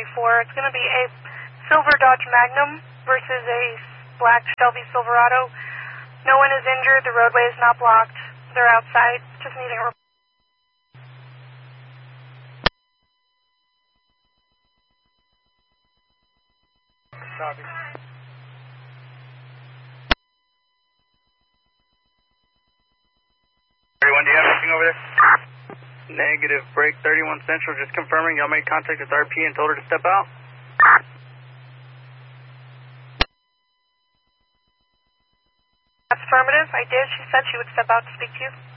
It's going to be a silver Dodge Magnum versus a black Shelby Silverado. No one is injured. The roadway is not blocked. They're outside, just needing a report. Copy. Everyone, do you have anything over there? Negative. Break 31 Central. Just confirming y'all made contact with RP and told her to step out? That's affirmative. I did. She said she would step out to speak to you.